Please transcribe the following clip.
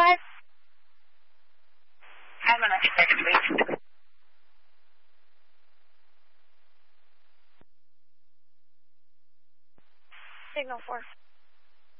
5. I'm going to check, please. Signal 4.